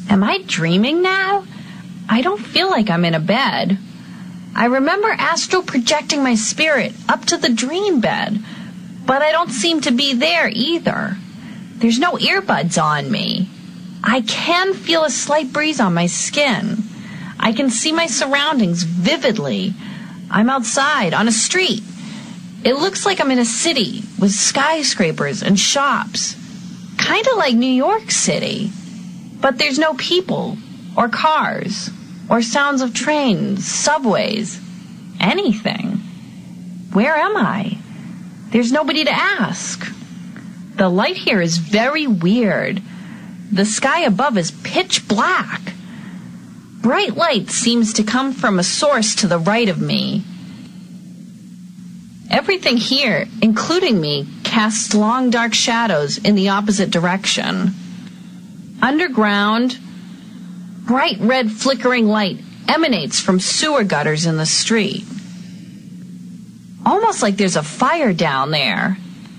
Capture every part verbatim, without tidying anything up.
Am I dreaming now? I don't feel like I'm in a bed. I remember astral projecting my spirit up to the dream bed, but I don't seem to be there either. There's no earbuds on me. I can feel a slight breeze on my skin. I can see my surroundings vividly. I'm outside on a street. It looks like I'm in a city with skyscrapers and shops. Kind of like New York City. But there's no people or cars or sounds of trains, subways, anything. Where am I? There's nobody to ask. The light here is very weird. The sky above is pitch black. Bright light seems to come from a source to the right of me. Everything here, including me, casts long dark shadows in the opposite direction. Underground, bright red flickering light emanates from sewer gutters in the street. Almost like there's a fire down there.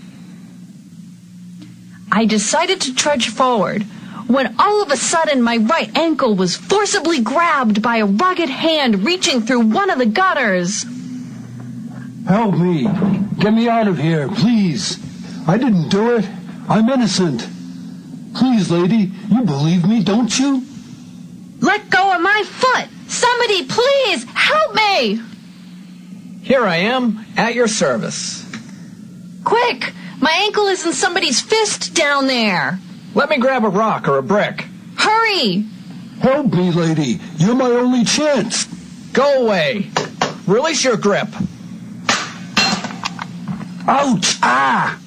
I decided to trudge forward when all of a sudden my right ankle was forcibly grabbed by a rugged hand reaching through one of the gutters. Help me. Get me out of here, please. I didn't do it. I'm innocent. Please, lady, you believe me, don't you? Let go of my foot! Somebody, please, help me! Here I am, at your service. Quick! My ankle is in somebody's fist down there. Let me grab a rock or a brick. Hurry! Help me, lady. You're my only chance. Go away. Release your grip. Ouch! Ah!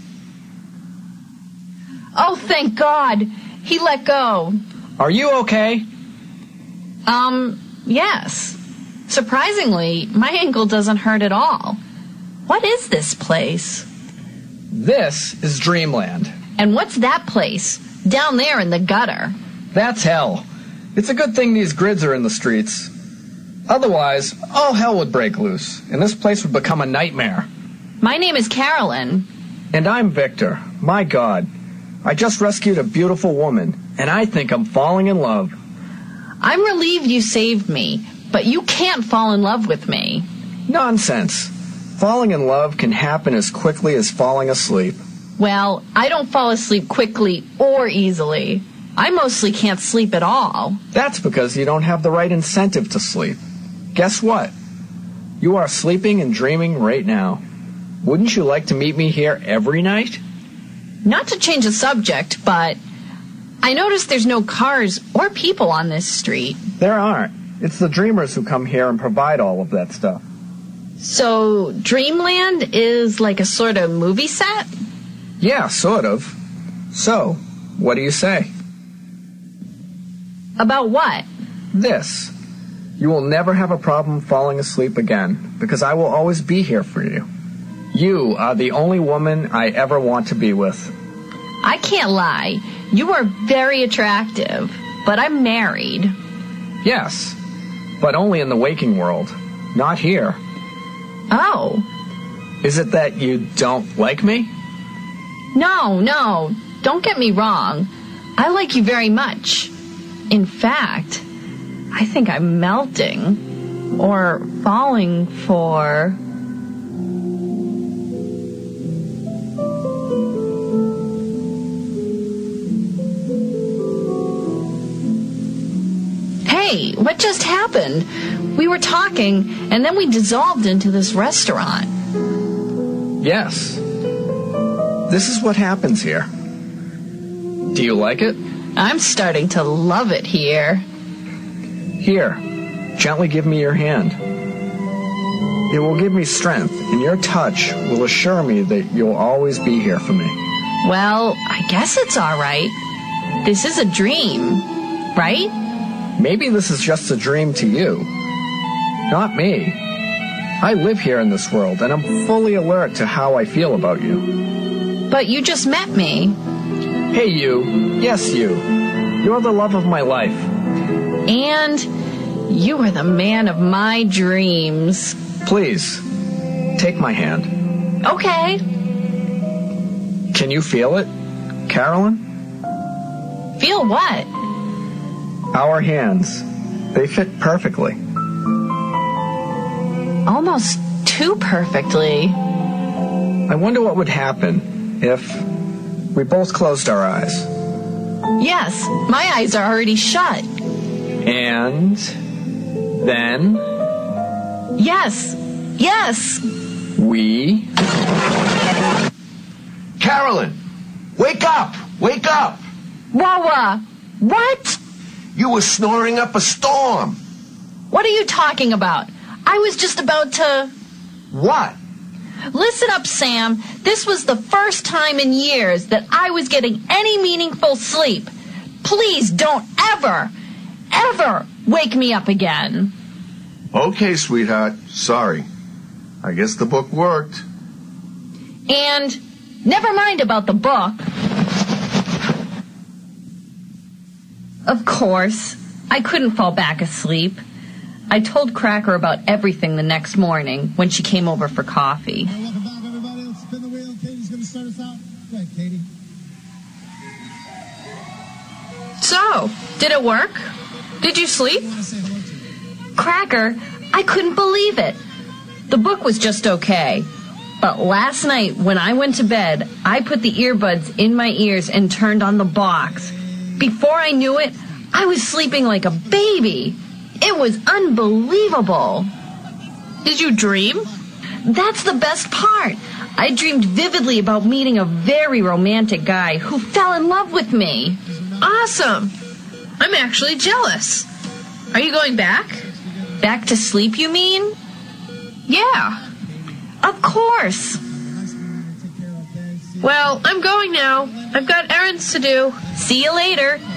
Oh, thank God. He let go. Are you okay? Um, yes. Surprisingly, my ankle doesn't hurt at all. What is this place? This is Dreamland. And what's that place? Down there in the gutter. That's hell. It's a good thing these grids are in the streets. Otherwise, all hell would break loose, and this place would become a nightmare. My name is Carolyn. And I'm Victor. My God. I just rescued a beautiful woman, and I think I'm falling in love. I'm relieved you saved me, but you can't fall in love with me. Nonsense. Falling in love can happen as quickly as falling asleep. Well, I don't fall asleep quickly or easily. I mostly can't sleep at all. That's because you don't have the right incentive to sleep. Guess what? You are sleeping and dreaming right now. Wouldn't you like to meet me here every night? Not to change the subject, but I noticed there's no cars or people on this street. There aren't. It's the dreamers who come here and provide all of that stuff. So, Dreamland is like a sort of movie set? Yeah, sort of. So, what do you say? About what? This. You will never have a problem falling asleep again, because I will always be here for you. You are the only woman I ever want to be with. I can't lie. You are very attractive, but I'm married. Yes, but only in the waking world, not here. Oh. Is it that you don't like me? No, no. Don't get me wrong. I like you very much. In fact, I think I'm melting or falling for... Hey, what just happened? We were talking, and then we dissolved into this restaurant. Yes. This is what happens here. Do you like it? I'm starting to love it here. Here, gently give me your hand. It will give me strength, and your touch will assure me that you'll always be here for me. Well, I guess it's all right. This is a dream, right? Maybe this is just a dream to you. Not me. I live here in this world, and I'm fully alert to how I feel about you. But you just met me. Hey, you. Yes, you. You're the love of my life. And you are the man of my dreams. Please, take my hand. Okay. Can you feel it, Carolyn? Feel what? Our hands, they fit perfectly. Almost too perfectly. I wonder what would happen if we both closed our eyes. Yes, my eyes are already shut. And then... Yes, yes. We... Carolyn, wake up! Wake up! Wawa, what? You were snoring up a storm. What are you talking about? I was just about to... What? Listen up, Sam. This was the first time in years that I was getting any meaningful sleep. Please don't ever, ever wake me up again. Okay, sweetheart. Sorry. I guess the book worked. And never mind about the book. Of course, I couldn't fall back asleep. I told Cracker about everything the next morning when she came over for coffee. Hey, welcome back, everybody. Let's spin the wheel. Katie's going to start us out. Go ahead, Katie. So, did it work? Did you sleep? I want to say hello to you. Cracker, I couldn't believe it. The book was just okay. But last night, when I went to bed, I put the earbuds in my ears and turned on the box. Before I knew it, I was sleeping like a baby. It was unbelievable. Did you dream? That's the best part. I dreamed vividly about meeting a very romantic guy who fell in love with me. Awesome. I'm actually jealous. Are you going back? Back to sleep, you mean? Yeah. Of course. Well, I'm going now. I've got errands to do. See you later.